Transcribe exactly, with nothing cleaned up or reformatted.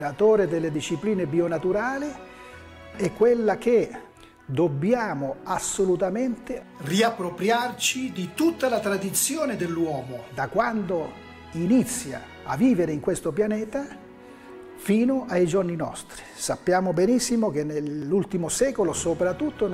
L'autore delle discipline bionaturali è quella che dobbiamo assolutamente riappropriarci di tutta la tradizione dell'uomo, da quando inizia a vivere in questo pianeta fino ai giorni nostri. Sappiamo benissimo che nell'ultimo secolo, soprattutto